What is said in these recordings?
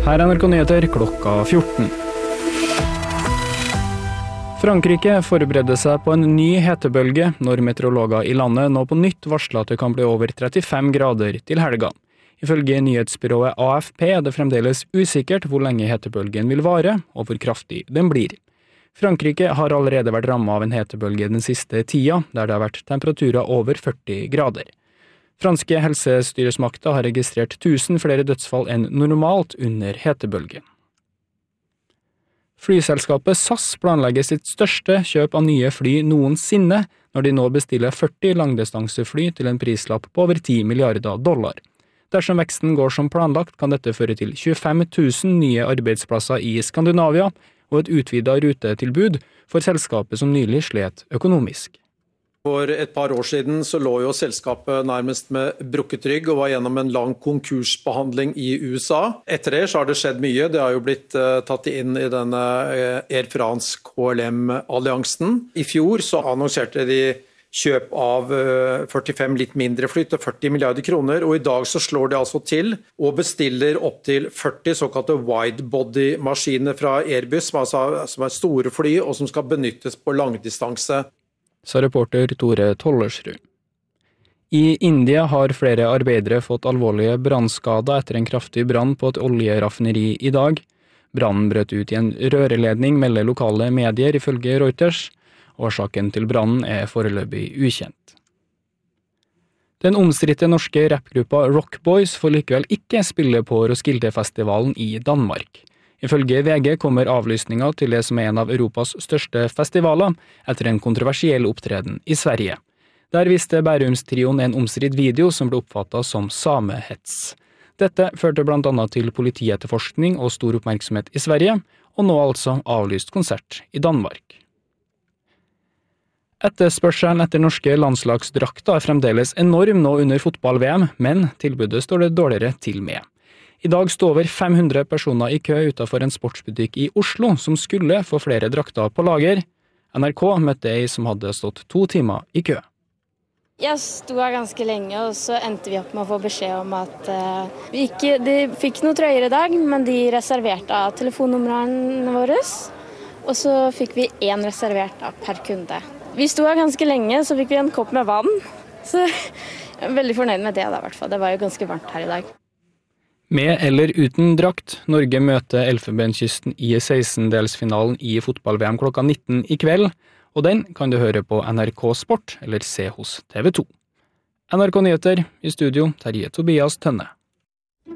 Her er NRK Nyheter klokka 14. Frankrike forbereder seg på en ny hetebølge når meteorologer i landet nå på nytt varsler at det kan bli over 35 grader til helga. Ifølge nyhetsbyrået AFP er det fremdeles usikkert hvor lenge hetebølgen vil vare, og hvor kraftig den blir. Frankrike har allerede vært rammet av en hetebølge den siste tida, der det har vært temperaturer over 40 grader. Franske helsestyresmakter har registrert 1000 flere dødsfall enn normalt under hetebølgen. Flyselskapet SAS planlegger sitt største kjøp av nye fly noensinne, når de nå bestiller 40 langdistansefly til en prislapp på over $10 milliarder. Dersom veksten går som planlagt, kan dette føre til 25 000 nye arbeidsplasser i Skandinavia, og et utvidet rutetilbud for selskapet som nylig slet økonomisk. For et par år siden så lå jo selskapet nærmest med brukket rygg og var gjennom en lang konkursbehandling i USA. Etter det så har det skjedd mye. Det har jo blitt tatt inn i denne Air France KLM-alliansen. I fjor så annonserte de kjøp av 45 litt mindre fly til 40 milliarder kroner, og i dag så slår de altså til og bestiller opp til 40 såkalte widebody-maskiner fra Airbus, som er store fly og som skal benyttes på langdistanse. Sa reporter Tore Tollersrud. I India har flere arbeidere fått alvorlige brannskader etter en kraftig brann på et oljeraffineri i dag. Brannen brøt ut i en røreledning, melder lokale medier ifølge Reuters. Årsaken til brannen er foreløpig ukjent. Den omstridte norske rappgruppa Rock Boys får likevel ikke spille på Roskilde-festivalen i Danmark. Ifølge VG kommer avlysninga til det som er en av Europas største festivaler, etter en kontroversiell opptreden i Sverige. Der viste Bærumstrioen en omstridt video som ble oppfattet som samehets. Dette førte blant annet til politietterforskning og stor oppmerksomhet i Sverige, og nå altså avlyst konsert i Danmark. Etterspørselen etter norske landslagsdrakter er fremdeles enorm nå under fotball-VM, men tilbudet står det dårligere til med. I dag står over 500 personer i kø utenfor en sportsbutikk i Oslo som skulle få flere drakter på lager. NRK møtte ei som hadde stått 2 timer i kø. Jeg sto her ganske lenge, og så endte vi opp med å få beskjed om at de fikk noen trøyer i dag, men de reserverte av telefonnumrene våre, og så fikk vi 1 reservert per kunde. Vi sto her ganske lenge, så fikk vi en kopp med vann, så jeg er veldig fornøyd med det da, i hvert fall. Det var jo ganske varmt her i dag. Med eller uten drakt, Norge møter Elfenbenskysten i 16-delsfinalen i fotball-VM klokka 19 i kveld, og den kan du høre på NRK Sport eller se hos TV 2. NRK Nyheter, i studio Terje Tobias Tønne.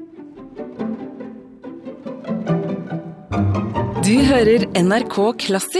Du hører NRK Klassisk.